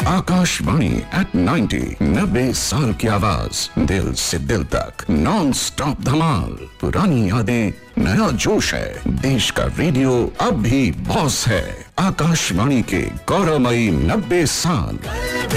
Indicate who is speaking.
Speaker 1: Akashvani eight 90, 90 साल की आवाज, दिल से दिल तक, नॉन स्टॉप धमाल। पुरानी यादें, नया जोश है। देश का रेडियो अब भी बॉस है। आकाशवाणी के गौरवमयी 90 साल।